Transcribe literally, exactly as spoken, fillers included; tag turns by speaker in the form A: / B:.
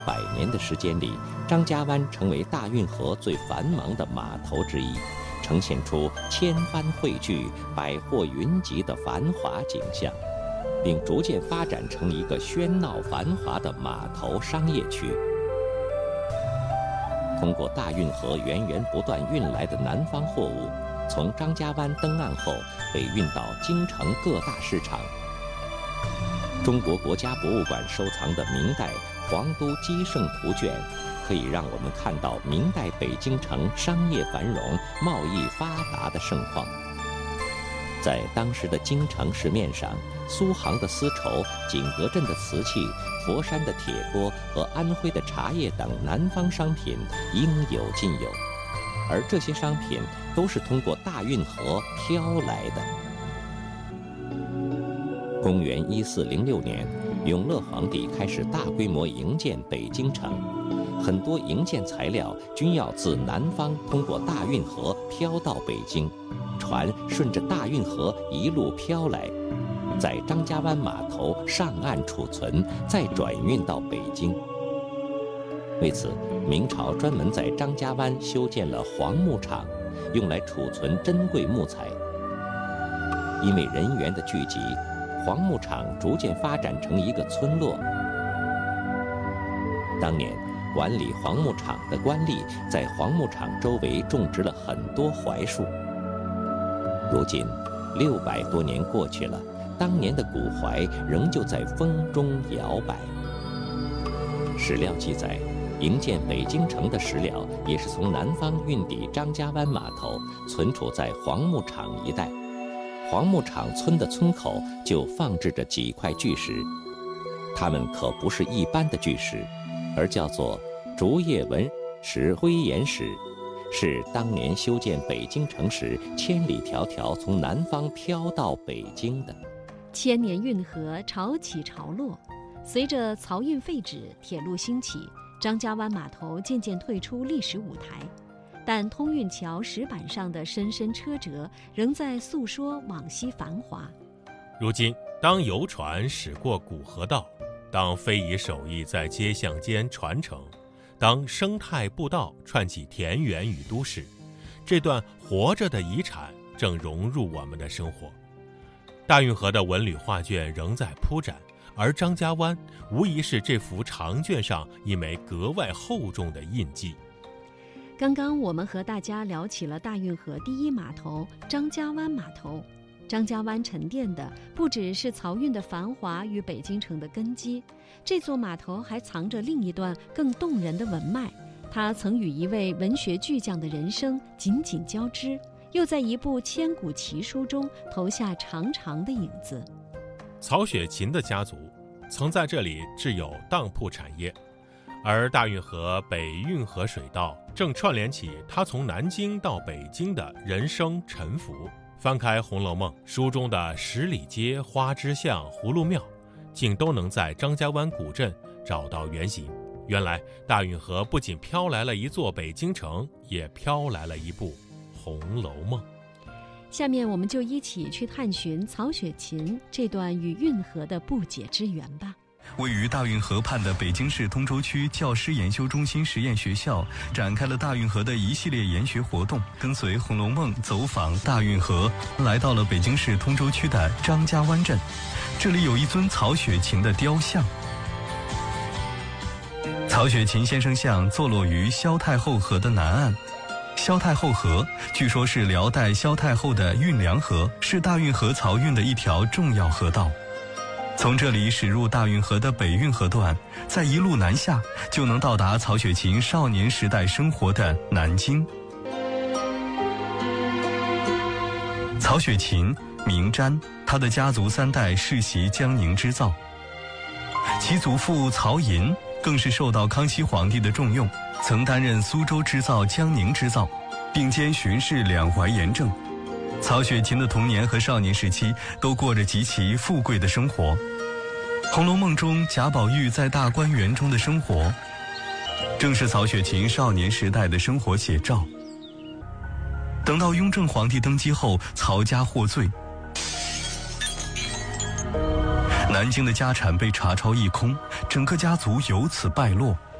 A: 百年的时间里，张家湾成为大运河最繁忙的码头之一，呈现出千帆汇聚、百货云集的繁华景象，并逐渐发展成一个喧闹繁华的码头商业区。通过大运河源源不断运来的南方货物，从张家湾登岸后被运到京城各大市场。中国国家博物馆收藏的明代皇都基圣图卷，可以让我们看到明代北京城商业繁荣、贸易发达的盛况。在当时的京城市面上，苏杭的丝绸、景德镇的瓷器、佛山的铁锅和安徽的茶叶等南方商品应有尽有，而这些商品都是通过大运河飘来的。公元一四零六年，永乐皇帝开始大规模营建北京城，很多营建材料均要自南方通过大运河飘到北京，船顺着大运河一路飘来，在张家湾码头上岸储存，再转运到北京。为此，明朝专门在张家湾修建了黄木厂，用来储存珍贵木材。因为人员的聚集，黄木厂逐渐发展成一个村落。当年，管理黄木厂的官吏在黄木厂周围种植了很多槐树。如今，六百多年过去了，当年的古槐仍旧在风中摇摆。史料记载，营建北京城的石料也是从南方运抵张家湾码头，存储在黄木厂一带。黄木厂村的村口就放置着几块巨石，它们可不是一般的巨石，而叫做竹叶纹石灰岩石，是当年修建北京城时千里迢迢从南方飘到北京的。
B: 千年运河潮起潮落，随着漕运废止，铁路兴起，张家湾码头渐渐退出历史舞台。但通运桥石板上的深深车辙仍在诉说往昔繁华。
C: 如今，当游船驶过古河道，当非遗手艺在街巷间传承，当生态步道串起田园与都市，这段活着的遗产正融入我们的生活。大运河的文旅画卷仍在铺展，而张家湾无疑是这幅长卷上一枚格外厚重的印记。
B: 刚刚我们和大家聊起了大运河第一码头张家湾码头。张家湾沉淀的不只是漕运的繁华与北京城的根基，这座码头还藏着另一段更动人的文脉。它曾与一位文学巨匠的人生紧紧交织，又在一部千古奇书中投下长长的影子。
C: 曹雪芹的家族曾在这里置有当铺产业，而大运河北运河水道正串联起他从南京到北京的人生沉浮。翻开《红楼梦》，书中的十里街、花枝巷、葫芦庙，竟都能在张家湾古镇找到原型。原来大运河不仅飘来了一座北京城，也飘来了一部《红楼梦》。
B: 下面我们就一起去探寻曹雪芹这段与运河的不解之缘吧。
D: 位于大运河畔的北京市通州区教师研修中心实验学校展开了大运河的一系列研学活动，跟随《红楼梦》走访大运河，来到了北京市通州区的张家湾镇。这里有一尊曹雪芹的雕像。曹雪芹先生像坐落于萧太后河的南岸。萧太后河据说是辽代萧太后的运粮河，是大运河漕运的一条重要河道。从这里驶入大运河的北运河段，再一路南下，就能到达曹雪芹少年时代生活的南京。曹雪芹名瞻，他的家族三代世袭江宁织造，其祖父曹寅更是受到康熙皇帝的重用，曾担任苏州织造、江宁织造，并兼巡视两淮盐政。曹雪芹的童年和少年时期都过着极其富贵的生活。《红楼梦》中贾宝玉在大观园中的生活，正是曹雪芹少年时代的生活写照。等到雍正皇帝登基后，曹家获罪，南南京的家产被查抄一空，整个家族由此败落。